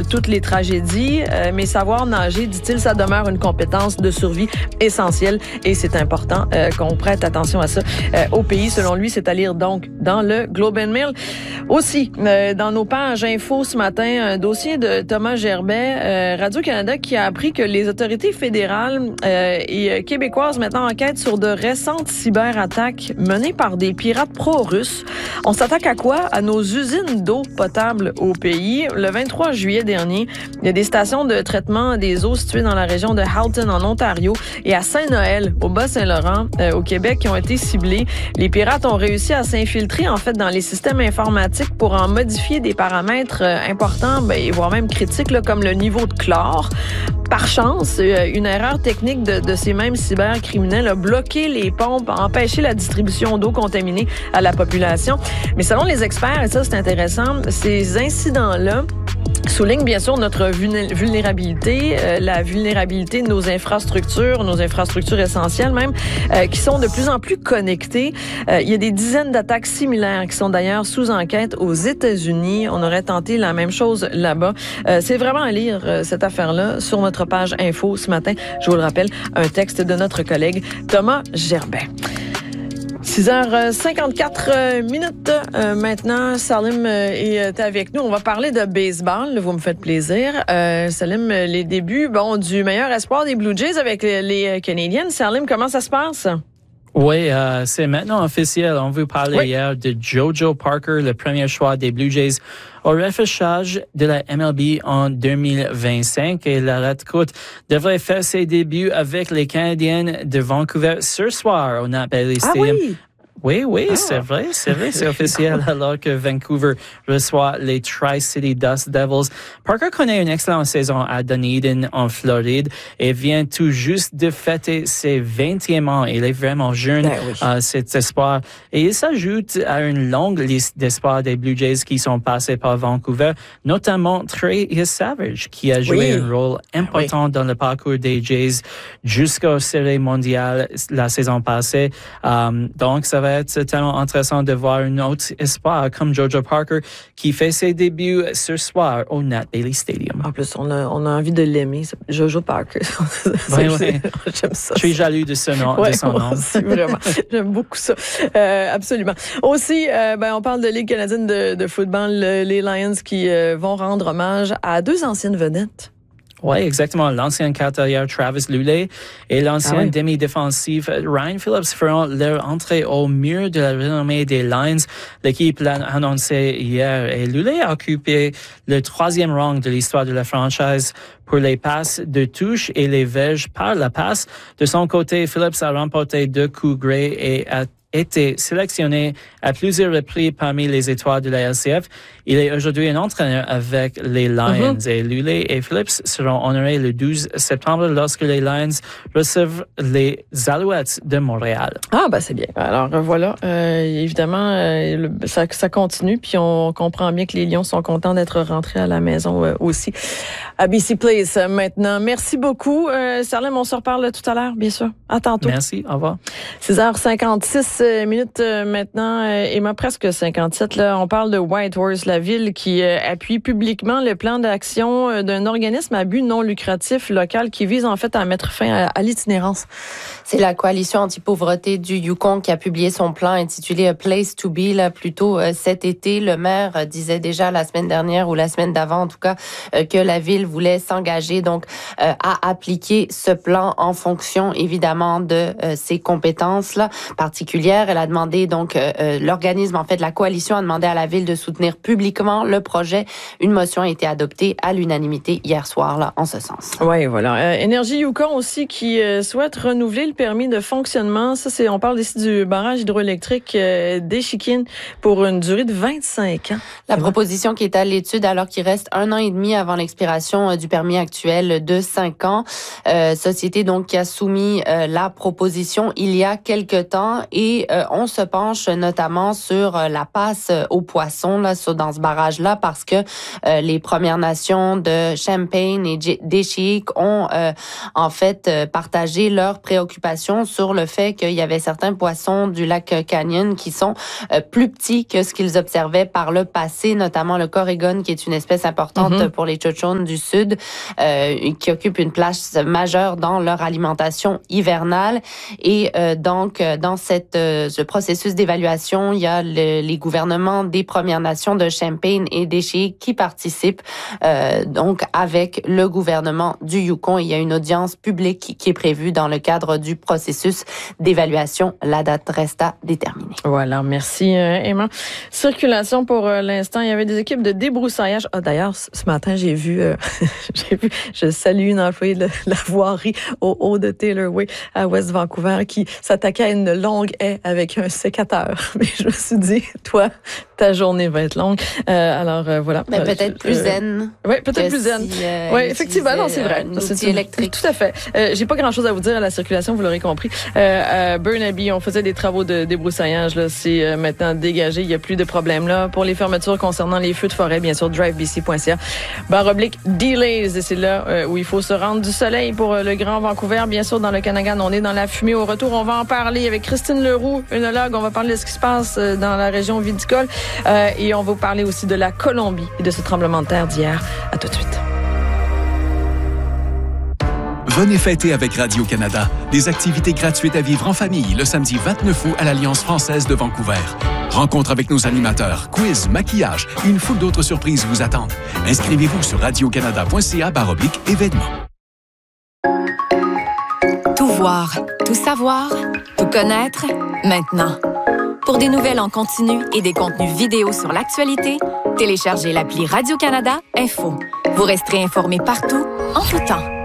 toutes les tragédies, mais savoir nager, dit-il, ça demeure une compétence de survie essentielle et c'est important qu'on prête attention à ça au pays. Selon lui, c'est à lire donc dans le Globe and Mail. Aussi, dans nos pages info ce matin, un dossier de Thomas Gerbet, Radio-Canada, qui a appris que les autorités fédérales et québécoises maintenant enquêtent sur de récentes cyberattaques menées par des pirates pro-russes. On s'attaque à quoi? À nos usines d'eau potable au pays. Le 23 juillet dernier, il y a des stations de traitement des eaux situées dans la région de Halton, en Ontario, et à Saint-Noël, au Bas-Saint-Laurent, au Québec, qui ont été ciblés. Les pirates ont réussi à s'infiltrer, en fait, dans les systèmes informatiques pour en modifier des paramètres importants, voire même critiques, là, comme le niveau de chlore. Par chance, une erreur technique de ces mêmes cybercriminels a bloqué les pompes, a empêché la distribution d'eau contaminée à la population. Mais selon les experts, et ça c'est intéressant, ces incidents-là soulignent bien sûr notre vulnérabilité, la vulnérabilité de nos infrastructures essentielles même, qui sont de plus en plus connectées. Il y a des dizaines d'attaques similaires qui sont d'ailleurs sous enquête aux États-Unis. On aurait tenté la même chose là-bas. C'est vraiment à lire cette affaire-là sur notre page info ce matin. Je vous le rappelle, un texte de notre collègue Thomas Gerbet. 6h54 maintenant. Salim est avec nous. On va parler de baseball. Vous me faites plaisir. Salim, les débuts du meilleur espoir des Blue Jays avec les Canadiens. Salim, comment ça se passe? Oui, c'est maintenant officiel. On vous parlait hier de Jojo Parker, le premier choix des Blue Jays au repêchage de la MLB en 2025. Et la Redcoat devrait faire ses débuts avec les Canadiens de Vancouver ce soir au Nat Bailey Stadium. Oui, c'est vrai, c'est officiel, alors que Vancouver reçoit les Tri-City Dust Devils. Parker connaît une excellente saison à Dunedin, en Floride, et vient tout juste de fêter ses 20e ans. Il est vraiment jeune, cet espoir. Et il s'ajoute à une longue liste d'espoirs des Blue Jays qui sont passés par Vancouver, notamment Trey Savage, qui a joué un rôle important dans le parcours des Jays jusqu'aux séries mondiales la saison passée. Donc, ça va être tellement intéressant de voir un autre espoir comme Jojo Parker qui fait ses débuts ce soir au Nat Bailey Stadium. En plus, on a envie de l'aimer, Jojo Parker. J'aime ça. Je suis jaloux de son nom. Aussi, vraiment. J'aime beaucoup ça. Absolument. Aussi, on parle de Ligue canadienne de football, les Lions qui vont rendre hommage à deux anciennes vedettes. Oui, exactement. L'ancien cartelier Travis Lulay et l'ancien demi-défensif Ryan Phillips feront leur entrée au mur de la renommée des Lions. L'équipe l'a annoncé hier et Lulay a occupé le 3e rang de l'histoire de la franchise pour les passes de touche et les verges par la passe. De son côté, Phillips a remporté 2 coups grais et a été sélectionné à plusieurs reprises parmi les étoiles de la LCF. Il est aujourd'hui un entraîneur avec les Lions et Lulay et Phillips seront honorés le 12 septembre lorsque les Lions reçoivent les Alouettes de Montréal. C'est bien. Alors voilà, évidemment, ça continue, puis on comprend bien que les Lions sont contents d'être rentrés à la maison aussi. À BC Place maintenant. Merci beaucoup. Salim, on se reparle tout à l'heure, bien sûr. À tantôt. Merci, au revoir. 6h56 maintenant, Emma, presque 57. Là, on parle de Whitehorse, la ville qui appuie publiquement le plan d'action d'un organisme à but non lucratif local qui vise en fait à mettre fin à l'itinérance. C'est la coalition anti-pauvreté du Yukon qui a publié son plan intitulé A Place to Be là, plus tôt cet été. Le maire disait déjà la semaine dernière ou la semaine d'avant en tout cas que la ville voulait s'engager donc à appliquer ce plan en fonction évidemment de ses compétences là, particulières. Elle a demandé donc l'organisme en fait la coalition a demandé à la ville de soutenir publiquement le projet. Une motion a été adoptée à l'unanimité hier soir là en ce sens. Oui, voilà. Énergie Yukon aussi qui souhaite renouveler le permis de fonctionnement. Ça on parle ici du barrage hydroélectrique d'Échiquine pour une durée de 25 ans. La proposition qui est à l'étude alors qu'il reste 1 an et demi avant l'expiration du permis actuel de 5 ans. Société donc qui a soumis la proposition il y a quelque temps et Et on se penche notamment sur la passe aux poissons là, dans ce barrage-là parce que les Premières Nations de Champagne et d'Echique ont en fait partagé leurs préoccupations sur le fait qu'il y avait certains poissons du lac Canyon qui sont plus petits que ce qu'ils observaient par le passé, notamment le Corrigan, qui est une espèce importante pour les Chouchounes du Sud, qui occupe une place majeure dans leur alimentation hivernale. Et donc, dans ce processus d'évaluation, il y a les gouvernements des Premières Nations de Champagne et d'Echique qui participent donc avec le gouvernement du Yukon. Il y a une audience publique qui est prévue dans le cadre du processus d'évaluation. La date reste à déterminer. Voilà, merci Emma. Circulation pour l'instant, il y avait des équipes de débroussaillage. Ah, d'ailleurs, ce matin, j'ai vu, je salue une employée de la voirie au haut de Taylor Way à West Vancouver qui s'attaquait à une longue haie avec un sécateur. Mais je me suis dit, toi, ta journée va être longue. Alors voilà. Mais peut-être plus zen. Oui, peut-être plus zen. Oui, effectivement, non, c'est vrai. C'est électrique. Tout à fait. J'ai pas grand-chose à vous dire à la circulation, vous l'aurez compris. À Burnaby, on faisait des travaux de débroussaillage. Là, c'est maintenant dégagé. Il n'y a plus de problème là. Pour les fermetures concernant les feux de forêt, bien sûr, drivebc.ca/delays. Et c'est là où il faut se rendre du soleil pour le Grand Vancouver. Bien sûr, dans le Canagan, on est dans la fumée. Au retour, on va en parler avec Christine Leroux, œnologue. On va parler de ce qui se passe dans la région viticole. Et on va vous parler aussi de la Colombie et de ce tremblement de terre d'hier. À tout de suite. Venez fêter avec Radio-Canada. Des activités gratuites à vivre en famille le samedi 29 août à l'Alliance française de Vancouver. Rencontre avec nos animateurs, quiz, maquillage et une foule d'autres surprises vous attendent. Inscrivez-vous sur radiocanada.ca/événements. Tout voir, tout savoir, tout connaître, maintenant. Pour des nouvelles en continu et des contenus vidéo sur l'actualité, téléchargez l'appli Radio-Canada Info. Vous resterez informé partout, en tout temps.